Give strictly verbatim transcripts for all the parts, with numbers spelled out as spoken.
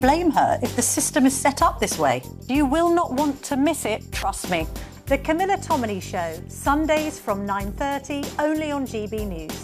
blame her if the system is set up this way. You will not want to miss it, trust me. The Camilla Tominey Show, Sundays from nine thirty, only on G B News.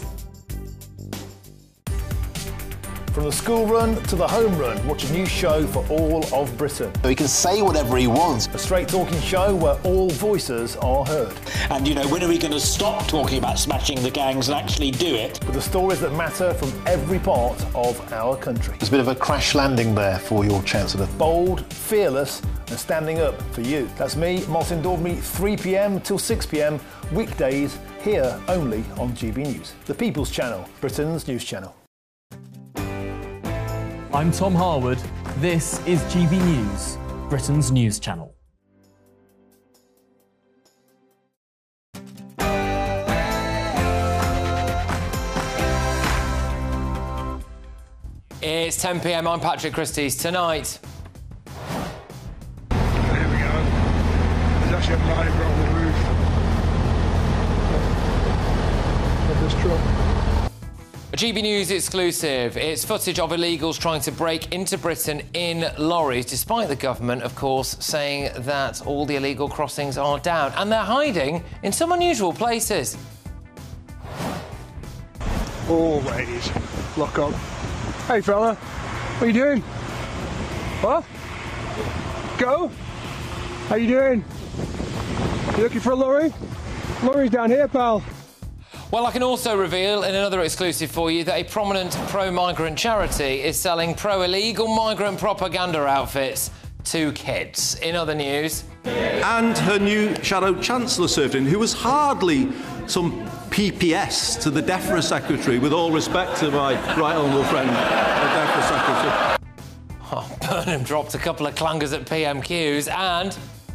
From the school run to the home run, watch a new show for all of Britain. He can say whatever he wants. A straight-talking show where all voices are heard. And, you know, when are we going to stop talking about smashing the gangs and actually do it? With the stories that matter from every part of our country. There's a bit of a crash landing there for your Chancellor. Bold, fearless and standing up for you. That's me, Martin Daubney, three p m till six p m, weekdays, here only on G B News. The People's Channel, Britain's news channel. I'm Tom Harwood. This is G B News, Britain's news channel. It's ten p m, I'm Patrick Christys. Tonight... Here we go. There's actually a live on the roof of this truck. A G B News exclusive. It's footage of illegals trying to break into Britain in lorries, despite the government, of course, saying that all the illegal crossings are down. And they're hiding in some unusual places. Always lock on. Hey, fella. What are you doing? What? Go? How you doing? You looking for a lorry? Lorry's down here, pal. Well, I can also reveal in another exclusive for you that a prominent pro-migrant charity is selling pro-illegal migrant propaganda outfits to kids. In other news... And her new Shadow Chancellor served in, who was hardly some P P S to the DEFRA Secretary, with all respect to my right honourable friend, the DEFRA Secretary. Oh, Burnham dropped a couple of clangers at P M Qs and...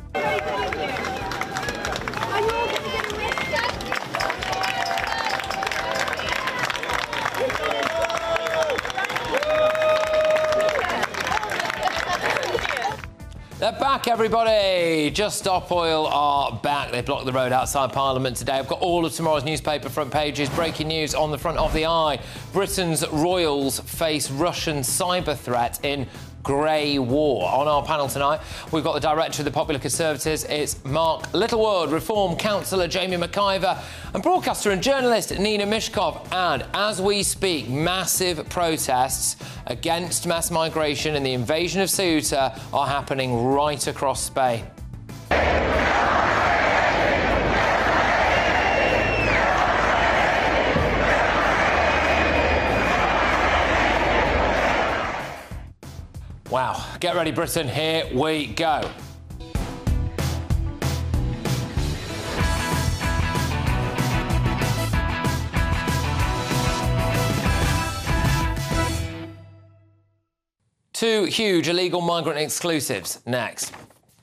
They're back, everybody! Just Stop Oil are back. They blocked the road outside Parliament today. I've got all of tomorrow's newspaper front pages. Breaking news on the front of the eye. Britain's royals face Russian cyber threat in grey war. On our panel tonight, we've got the director of the Popular Conservatives. It's Mark Littlewood, Reform councillor Jamie McIver, and broadcaster and journalist Nina Mishkov. And as we speak, massive protests against mass migration and the invasion of Ceuta are happening right across Spain. Wow. Get ready, Britain. Here we go. Two huge illegal migrant exclusives next.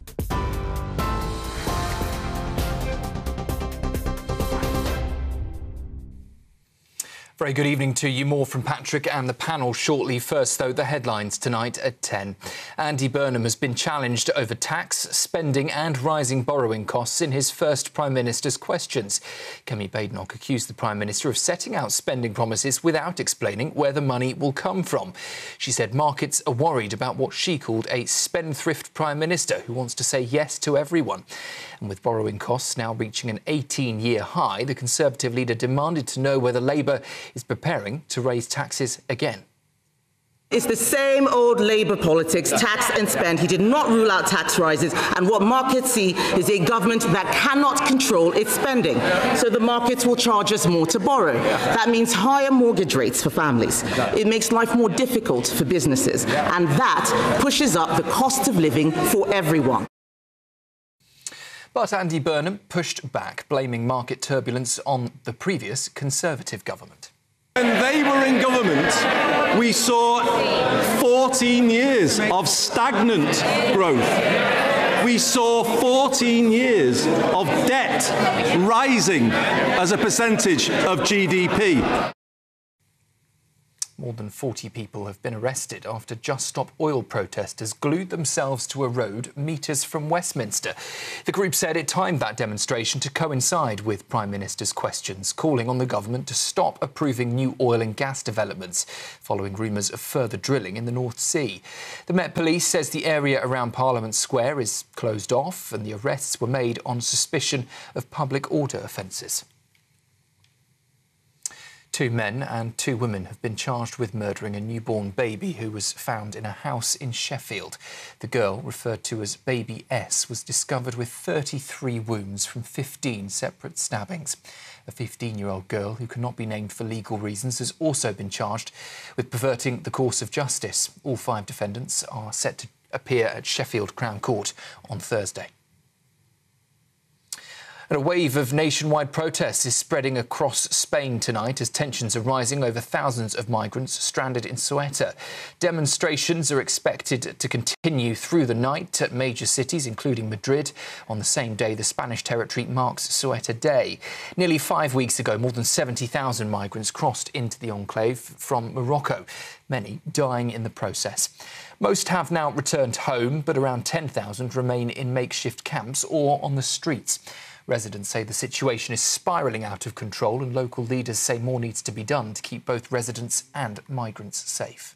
Very good evening to you. More from Patrick and the panel shortly. First, though, the headlines tonight at ten. Andy Burnham has been challenged over tax, spending and rising borrowing costs in his first Prime Minister's questions. Kemi Badenoch accused the Prime Minister of setting out spending promises without explaining where the money will come from. She said markets are worried about what she called a spendthrift Prime Minister who wants to say yes to everyone. And with borrowing costs now reaching an eighteen-year high, the Conservative leader demanded to know whether Labour is preparing to raise taxes again. It's the same old Labour politics, tax and spend. He did not rule out tax rises, and what markets see is a government that cannot control its spending. So the markets will charge us more to borrow. That means higher mortgage rates for families. It makes life more difficult for businesses, and that pushes up the cost of living for everyone. But Andy Burnham pushed back, blaming market turbulence on the previous Conservative government. When they were in government, we saw fourteen years of stagnant growth. We saw fourteen years of debt rising as a percentage of G D P. More than forty people have been arrested after Just Stop Oil protesters glued themselves to a road metres from Westminster. The group said it timed that demonstration to coincide with Prime Minister's questions, calling on the government to stop approving new oil and gas developments, following rumours of further drilling in the North Sea. The Met Police says the area around Parliament Square is closed off and the arrests were made on suspicion of public order offences. Two men and two women have been charged with murdering a newborn baby who was found in a house in Sheffield. The girl, referred to as Baby S, was discovered with thirty-three wounds from fifteen separate stabbings. A fifteen-year-old girl, who cannot be named for legal reasons, has also been charged with perverting the course of justice. All five defendants are set to appear at Sheffield Crown Court on Thursday. And a wave of nationwide protests is spreading across Spain tonight as tensions are rising over thousands of migrants stranded in Ceuta. Demonstrations are expected to continue through the night at major cities, including Madrid, on the same day the Spanish territory marks Ceuta Day. Nearly five weeks ago, more than seventy thousand migrants crossed into the enclave from Morocco, many dying in the process. Most have now returned home, but around ten thousand remain in makeshift camps or on the streets. Residents say the situation is spiralling out of control and local leaders say more needs to be done to keep both residents and migrants safe.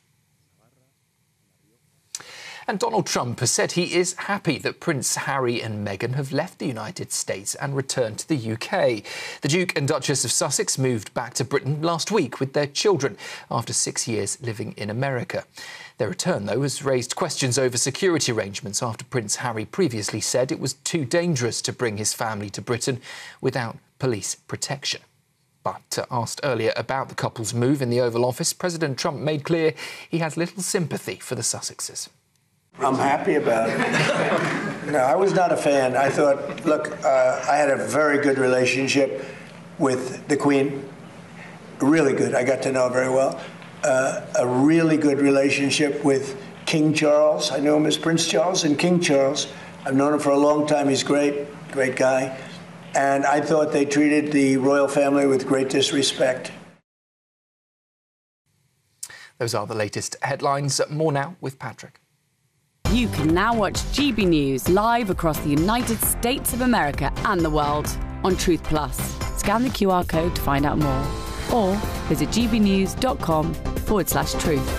And Donald Trump has said he is happy that Prince Harry and Meghan have left the United States and returned to the U K. The Duke and Duchess of Sussex moved back to Britain last week with their children after six years living in America. Their return, though, has raised questions over security arrangements after Prince Harry previously said it was too dangerous to bring his family to Britain without police protection. But uh, asked earlier about the couple's move in the Oval Office, President Trump made clear he has little sympathy for the Sussexes. I'm happy about it. No, I was not a fan. I thought, look, uh, I had a very good relationship with the Queen. Really good. I got to know her very well. Uh, a really good relationship with King Charles. I knew him as Prince Charles and King Charles. I've known him for a long time. He's great, great guy. And I thought they treated the royal family with great disrespect. Those are the latest headlines. More now with Patrick. You can now watch G B News live across the United States of America and the world on Truth Plus. Scan the Q R code to find out more or visit gbnews.com forward slash truth.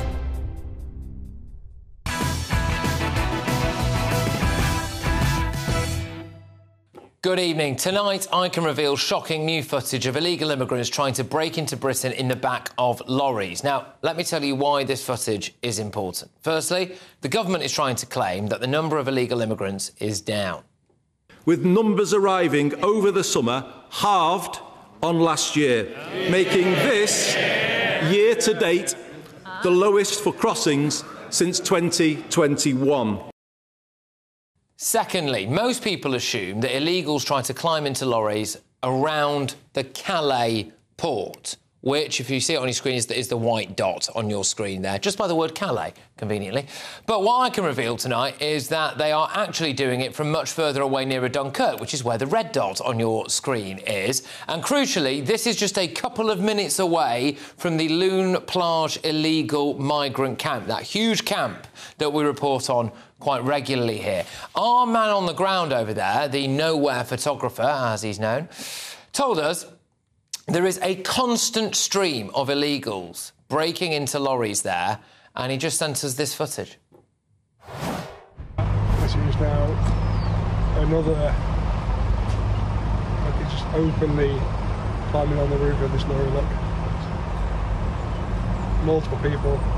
Good evening. Tonight, I can reveal shocking new footage of illegal immigrants trying to break into Britain in the back of lorries. Now, let me tell you why this footage is important. Firstly, the government is trying to claim that the number of illegal immigrants is down. With numbers arriving over the summer halved on last year, making this year to date the lowest for crossings since twenty twenty-one. Secondly, most people assume that illegals try to climb into lorries around the Calais port, which, if you see it on your screen, is the, is the white dot on your screen there, just by the word Calais, conveniently. But what I can reveal tonight is that they are actually doing it from much further away nearer Dunkirk, which is where the red dot on your screen is. And crucially, this is just a couple of minutes away from the Lune Plage illegal migrant camp, that huge camp that we report on quite regularly here. Our man on the ground over there, the nowhere photographer, as he's known, told us there is a constant stream of illegals breaking into lorries there, and he just sent us this footage. This is now another, like it's just openly climbing on the roof of this lorry, look. Multiple people.